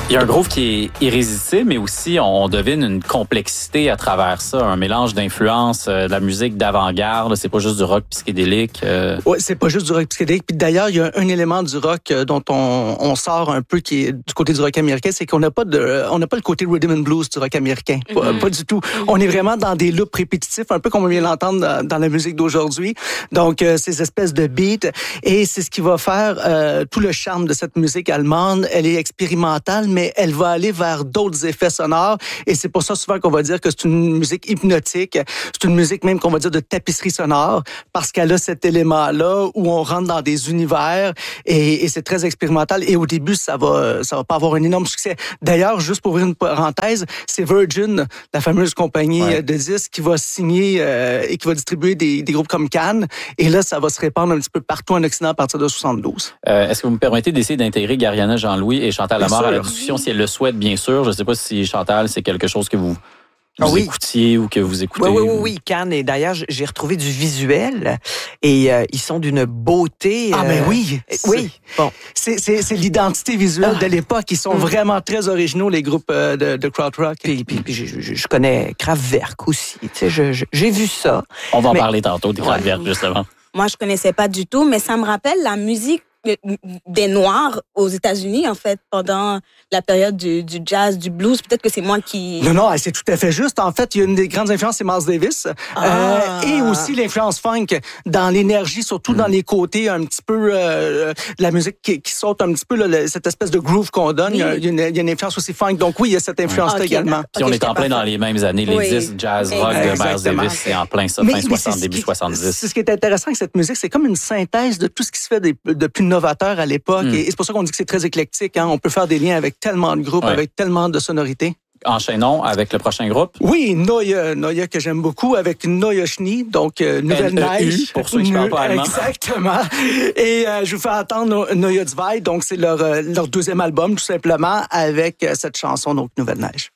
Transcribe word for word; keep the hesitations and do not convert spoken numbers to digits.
Il y a un groove qui est irrésistible, mais aussi on devine une complexité à travers ça, un mélange d'influences, euh, de la musique d'avant-garde. C'est pas juste du rock psychédélique. Euh... Oui, c'est pas juste du rock psychédélique. Puis d'ailleurs, il y a un élément du rock dont on, on sort un peu qui est du côté du rock américain, c'est qu'on n'a pas de, on n'a pas le côté rhythm and blues du rock américain. Mm-hmm. Pas, pas du tout. Mm-hmm. On est vraiment dans des loops répétitifs, un peu comme on vient l'entendre dans, dans la musique d'aujourd'hui. Donc, euh, ces espèces de beats. Et c'est ce qui va faire euh, tout le charme de cette musique allemande. Elle est expérimentale, mais elle va aller vers d'autres effets sonores. Et c'est pour ça souvent qu'on va dire que c'est une musique hypnotique. C'est une musique même qu'on va dire de tapisserie sonore, parce qu'elle a cet élément-là où on rentre dans des univers et, et c'est très expérimental. Et au début, ça va, ça va pas avoir un énorme succès. D'ailleurs, juste pour ouvrir une parenthèse, c'est Virgin, la fameuse compagnie ouais. de disques, qui va signer euh, et qui va distribuer des, des groupes comme Cannes. Et là, ça va se répandre un petit peu partout en Occident à partir de soixante-douze. Euh, est-ce que vous me permettez d'essayer d'intégrer Gariana Jean-Louis et Chantal Lamarre à la discussion si elle le souhaite, bien sûr. Je ne sais pas si, Chantal, c'est quelque chose que vous, vous ah oui. écoutiez ou que vous écoutez. Oui, oui, oui, oui, Cannes. Et d'ailleurs, j'ai retrouvé du visuel et euh, ils sont d'une beauté. Ah, ben euh... oui. Oui. Bon. C'est, c'est, c'est l'identité visuelle ah. de l'époque. Ils sont mmh. vraiment très originaux, les groupes euh, de, de krautrock. Puis, puis, puis je, je, je connais Kraftwerk aussi. Tu sais, je, je, j'ai vu ça. On va mais... en parler tantôt des Kraftwerk, ouais. justement. Moi, je connaissais pas du tout, mais ça me rappelle la musique des Noirs aux États-Unis, en fait, pendant la période du, du jazz, du blues. Peut-être que c'est moi qui... Non, non, c'est tout à fait juste. En fait, il y a une des grandes influences, c'est Miles Davis. Ah. Euh, et aussi l'influence funk dans l'énergie, surtout mm. dans les côtés un petit peu euh, de la musique qui, qui saute un petit peu, là, cette espèce de groove qu'on donne. Oui. Il, y a une, il y a une influence aussi funk. Donc oui, il y a cette influence-là okay, également. Puis on okay, est en plein dans les mêmes années. Les oui. disques jazz rock de Miles Davis, c'est en plein ça, mais, fin soixante, début soixante-dix. C'est ce qui est intéressant avec cette musique, c'est comme une synthèse de tout ce qui se fait de, de plus novateur à l'époque. Mm. Et c'est pour ça qu'on dit que c'est très éclectique. Hein? On peut faire des liens avec tellement de groupes, ouais. avec tellement de sonorités. Enchaînons avec le prochain groupe. Oui, Neue, Neue que j'aime beaucoup, avec Neue Schnee, donc euh, Nouvelle Neige. Pour ceux qui ne parlent pas allemand. Exactement. Et euh, je vous fais entendre Neue Zwei, donc c'est leur, leur deuxième album, tout simplement, avec cette chanson, donc Nouvelle Neige.